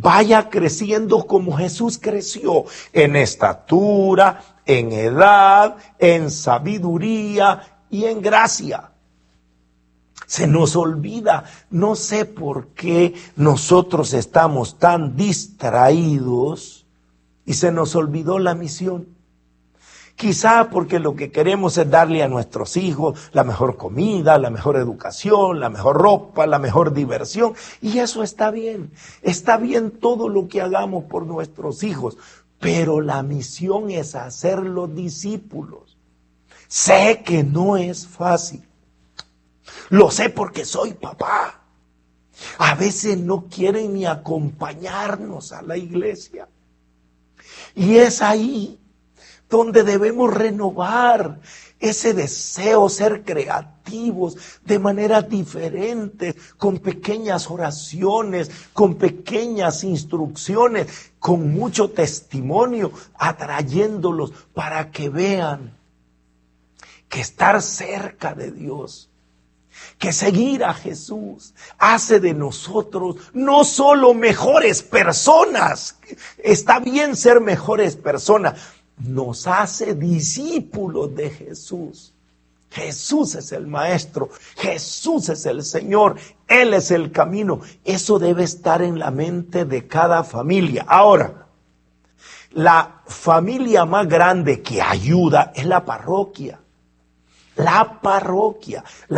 vaya creciendo como Jesús creció, en estatura, en edad, en sabiduría y en gracia. Se nos olvida, no sé por qué nosotros estamos tan distraídos y se nos olvidó la misión. Quizá porque lo que queremos es darle a nuestros hijos la mejor comida, la mejor educación, la mejor ropa, la mejor diversión. Y eso está bien todo lo que hagamos por nuestros hijos. Pero la misión es hacerlos discípulos. Sé que no es fácil. Lo sé porque soy papá. A veces no quieren ni acompañarnos a la iglesia. Y es ahí donde debemos renovar ese deseo, ser creativos de maneras diferentes, con pequeñas oraciones, con pequeñas instrucciones, con mucho testimonio, atrayéndolos para que vean que estar cerca de Dios, que seguir a Jesús hace de nosotros no solo mejores personas, está bien ser mejores personas, nos hace discípulos de Jesús. Jesús es el Maestro, Jesús es el Señor, Él es el camino. Eso debe estar en la mente de cada familia. Ahora, la familia más grande que ayuda es la parroquia. La parroquia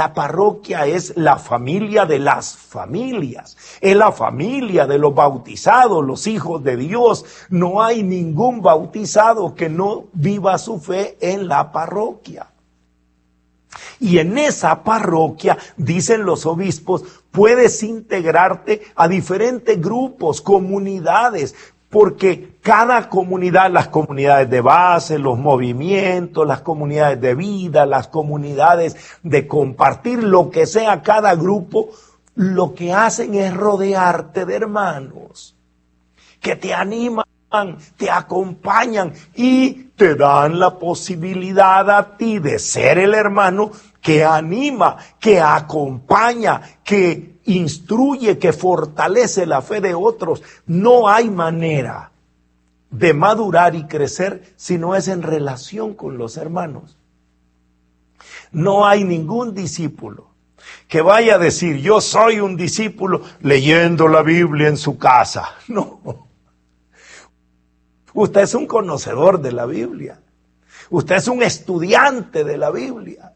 es la familia de las familias, es la familia de los bautizados, los hijos de Dios. No hay ningún bautizado que no viva su fe en la parroquia. Y en esa parroquia, dicen los obispos, puedes integrarte a diferentes grupos, comunidades, porque cada comunidad, las comunidades de base, los movimientos, las comunidades de vida, las comunidades de compartir, lo que sea cada grupo, lo que hacen es rodearte de hermanos que te animan, te acompañan y te dan la posibilidad a ti de ser el hermano que anima, que acompaña, que instruye, que fortalece la fe de otros. No hay manera de madurar y crecer si no es en relación con los hermanos. No hay ningún discípulo que vaya a decir, yo soy un discípulo leyendo la Biblia en su casa. No. Usted es un conocedor de la Biblia. Usted es un estudiante de la Biblia.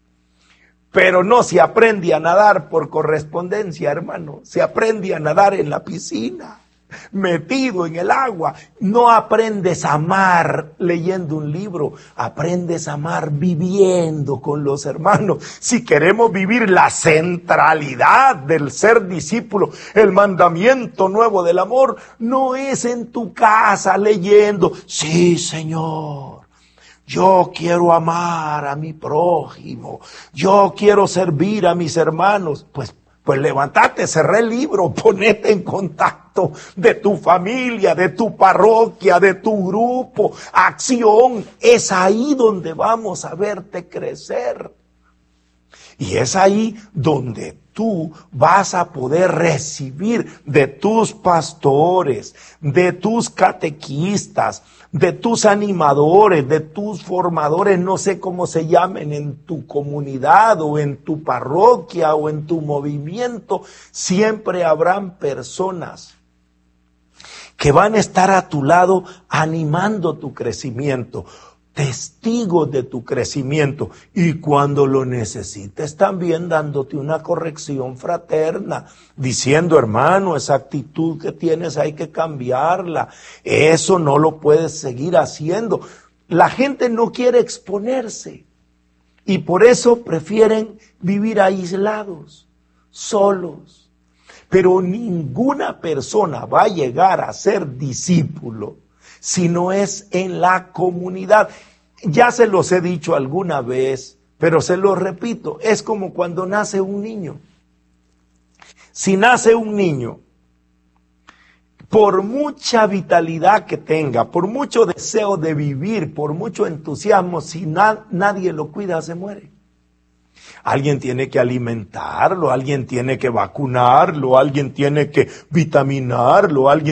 Pero no se aprende a nadar por correspondencia, hermano. Se aprende a nadar en la piscina, metido en el agua. No aprendes a amar leyendo un libro. Aprendes a amar viviendo con los hermanos. Si queremos vivir la centralidad del ser discípulo, el mandamiento nuevo del amor, no es en tu casa leyendo. Sí, Señor. Yo quiero amar a mi prójimo, yo quiero servir a mis hermanos. Pues levántate, cerré el libro, ponete en contacto de tu familia, de tu parroquia, de tu grupo, acción. Es ahí donde vamos a verte crecer. Y es ahí donde tú vas a poder recibir de tus pastores, de tus catequistas, de tus animadores, de tus formadores, no sé cómo se llamen en tu comunidad o en tu parroquia o en tu movimiento, siempre habrán personas que van a estar a tu lado animando tu crecimiento, testigos de tu crecimiento, y cuando lo necesites también dándote una corrección fraterna, diciendo, hermano, esa actitud que tienes hay que cambiarla, eso no lo puedes seguir haciendo. La gente no quiere exponerse y por eso prefieren vivir aislados, solos. Pero ninguna persona va a llegar a ser discípulo si no es en la comunidad. Ya se los he dicho alguna vez, pero se los repito, es como cuando nace un niño. Si nace un niño, por mucha vitalidad que tenga, por mucho deseo de vivir, por mucho entusiasmo, si nadie lo cuida, se muere. Alguien tiene que alimentarlo, alguien tiene que vacunarlo, alguien tiene que vitaminarlo, alguien